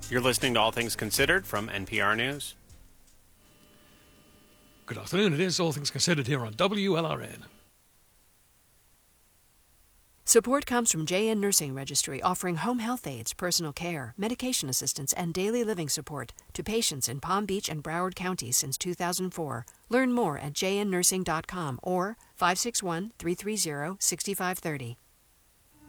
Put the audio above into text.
You're listening to All Things Considered from NPR News. Good afternoon. It is All Things Considered here on WLRN. Support comes from JN Nursing Registry, offering home health aides, personal care, medication assistance, and daily living support to patients in Palm Beach and Broward counties since 2004. Learn more at jnnursing.com or 561-330-6530.